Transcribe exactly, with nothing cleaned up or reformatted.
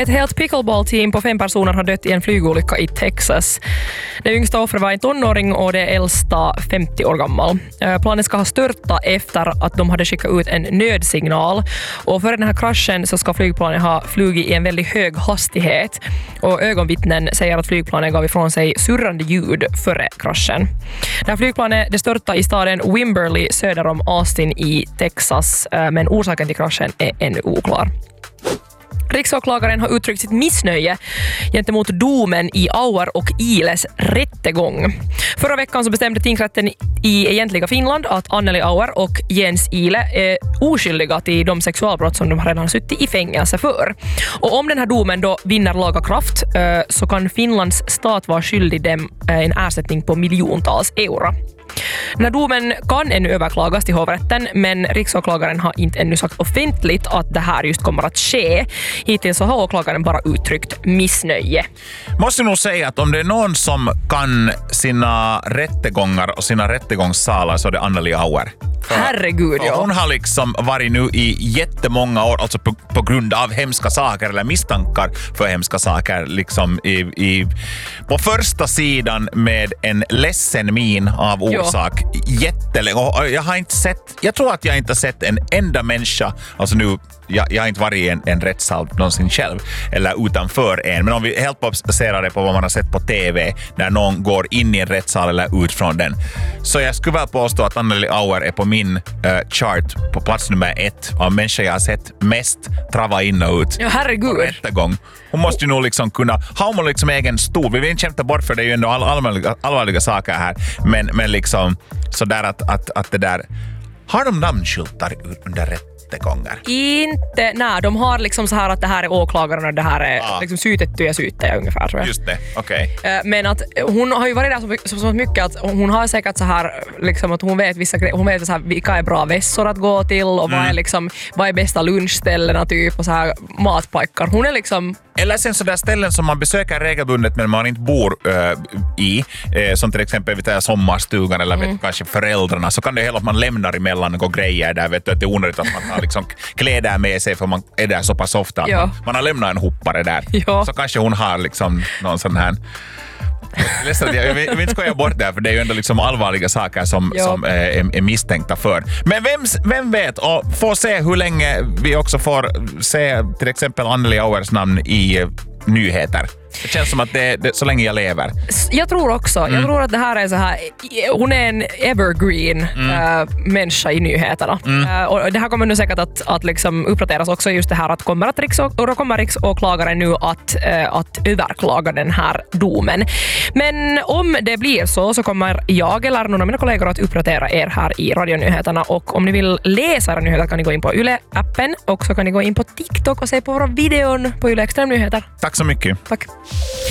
Ett helt pickleball-team på fem personer har dött i en flygolycka i Texas. Det yngsta offret var en tonåring och det äldsta femtio år gammal. Planet ska ha störtat efter att de hade skickat ut en nödsignal. Och före den här kraschen så ska flygplanet ha flugit i en väldigt hög hastighet. Och ögonvittnen säger att flygplanet gav ifrån sig surrande ljud före kraschen. Det här flygplanet det störtade i staden Wimberley söder om Austin i Texas. Men orsaken till kraschen är ännu oklar. Riksåklagaren har uttryckt sitt missnöje gentemot domen i Auer och Iles rättegång. Förra veckan så bestämde tingsrätten i egentliga Finland att Anneli Auer och Jens Ile är oskyldiga till de sexualbrott som de redan suttit i fängelse för. Och om den här domen då vinner laga kraft så kan Finlands stat vara skyldig dem en ersättning på miljontals euro. Den här domen kan ännu överklagas till hovrätten, men riksåklagaren har inte ännu sagt offentligt att det här just kommer att ske. Hittills så har åklagaren bara uttryckt missnöje. Måste nog säga att om det är någon som kan sina rättegångar och sina rättegångssalar så är det Anneli Auer. Herregud, ja. Hon har liksom varit nu i jättemånga år, alltså på, på grund av hemska saker eller misstankar för hemska saker, liksom i, i, på första sidan med en ledsen min av orsak. Ja. Jättelänge. Och jag har inte sett, jag tror att jag inte har sett en enda människa, alltså nu Jag, jag har inte varit i en, en rättssal någonsin själv eller utanför en, men om vi helt baserar det på vad man har sett på T V när någon går in i en rättssal eller ut från den, så jag skulle väl påstå att Anneli Auer är på min uh, chart på plats nummer ett av människor jag har sett mest trava in och ut. Ja, herregud. Rättegång. Hon måste ju nog liksom kunna, har hon liksom egen stol, vi vill inte kämpa bort för det är ju ändå all, allvarliga, allvarliga saker här, men, men liksom sådär att, att, att det där, har de namnskyltar under rätt gånger? Inte, nej, de har liksom så här att det här är åklagaren och det här är ah. liksom sytet och jag syter ungefär, tror jag. Just det, okej. Okay. Men att hon har ju varit där så, så, så mycket att hon har säkert så här liksom att hon vet vissa hon vet så här vilka är bra vässor att gå till och mm. vad är liksom vad är bästa lunchställena typ och så här matpackar. Hon är liksom eller sen så där ställen som man besöker regelbundet men man inte bor äh, i, äh, som till exempel vet jag, sommarstugan eller mm. vet, kanske föräldrarna, så kan det hela att man lämnar emellan och grejer där, vet du, att det är onödigt att man har liksom kläder med sig för man är där så pass ofta att man, man har lämnat en hoppare där. Ja. Så kanske hon har liksom någon sån här jag, jag vill inte skoja bort det, för det är ju ändå liksom allvarliga saker som, som är, är misstänkta för. Men vem, vem vet, och får se hur länge vi också får se till exempel Anneli Auers namn i nyheter. Det känns som att det, det så länge jag lever. Jag tror också. Mm. Jag tror att det här är så här, hon är en evergreen mm. äh, människa i nyheterna. Mm. Äh, och det här kommer nu säkert att, att liksom uppdateras också, just det här att kommer att rikså, och då kommer riksåklagaren nu att, äh, att överklaga den här domen. Men om det blir så så kommer jag eller någon av mina kollegor att uppdatera er här i radionyheterna, och om ni vill läsa era nyheter kan ni gå in på Yle-appen och så kan ni gå in på TikTok och se på våra videon på Yle Extremnyheter. Tack så mycket. Tack.